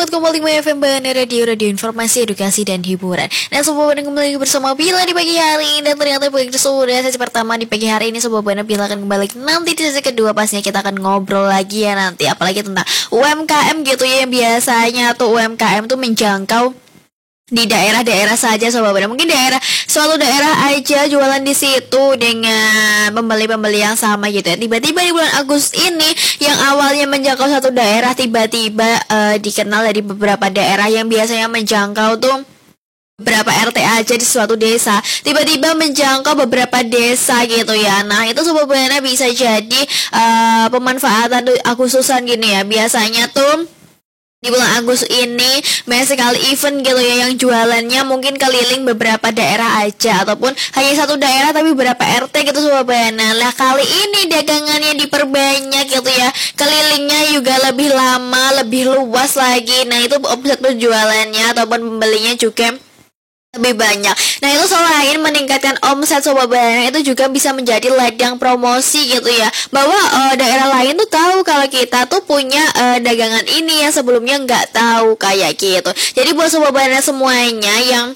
101,5 FM Bana Radio Informasi, Edukasi, dan Hiburan. Dan Sobat Bana kembali bersama Bila di pagi hari ini. Dan ternyata pagi sudah sesi pertama di pagi hari ini. Sobat Bana, Bila akan kembali nanti di sesi kedua. Pastinya kita akan ngobrol lagi ya nanti, apalagi tentang UMKM gitu ya. Yang biasanya tuh UMKM tuh menjangkau di daerah-daerah saja Sobat Bana. Mungkin suatu daerah aja jualan di situ dengan pembeli-pembeli yang sama gitu ya. Tiba-tiba di bulan Agustus ini yang awalnya menjangkau satu daerah tiba-tiba dikenal dari beberapa daerah yang biasanya menjangkau tuh beberapa RT aja di suatu desa, tiba-tiba menjangkau beberapa desa gitu ya. Nah itu Sobat Bana bisa jadi pemanfaatan Agustusan gini ya. Biasanya tuh di bulan Agustus ini banyak sekali event gitu ya, yang jualannya mungkin keliling beberapa daerah aja ataupun hanya satu daerah tapi beberapa RT gitu Sobat Bana. Lah kali ini dagangannya diperbanyak gitu ya, kelilingnya juga lebih lama, lebih luas lagi. Nah itu omset penjualannya ataupun pembelinya juga lebih banyak. Nah itu selain meningkatkan omset Sobat Bana, itu juga bisa menjadi ladang promosi gitu ya, bahwa daerah lain tuh tahu kalau kita tuh punya dagangan ini yang sebelumnya nggak tahu kayak gitu. Jadi buat Sobat Bana semuanya yang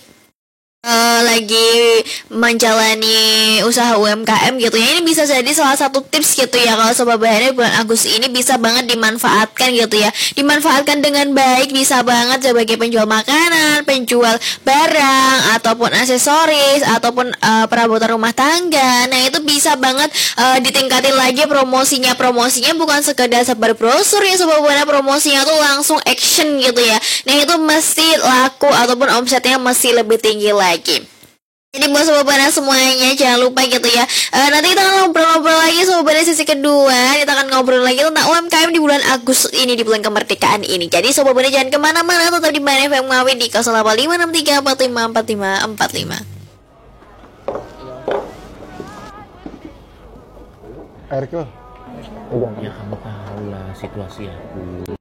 lagi menjalani usaha UMKM gitu ya, ini bisa jadi salah satu tips gitu ya. Kalau Sobat Bana bulan Agustus ini bisa banget dimanfaatkan gitu ya, dimanfaatkan dengan baik, bisa banget sebagai penjual makanan, penjual barang ataupun aksesoris ataupun perabotan rumah tangga. Nah itu bisa banget ditingkatin lagi promosinya bukan sekedar sebar brosur ya Sobat Bana, promosinya tuh langsung action gitu ya. Nah itu mesti laku ataupun omsetnya mesti lebih tinggi lagi. Jadi buat Sobat Bana semuanya jangan lupa gitu ya, nanti kita akan ngobrol-ngobrol lagi Sobat Bana sesi kedua. Kita akan ngobrol lagi tentang UMKM di bulan Agustus ini, di bulan kemerdekaan ini. Jadi Sobat Bana jangan kemana-mana, tetap di Bana FM Ngawi di 085634545545. Eriko, ya kamu tahu lah situasi aku.